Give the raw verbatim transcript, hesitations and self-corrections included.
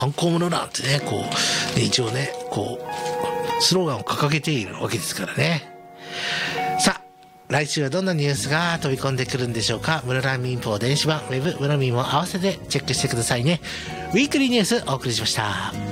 観光物なんてね、こう、ね、一応ね、こう、スローガンを掲げているわけですからね。さあ、来週はどんなニュースが飛び込んでくるんでしょうか。室蘭民放電子版、ウェブ、室民も合わせてチェックしてくださいね。ウィークリーニュースお送りしました。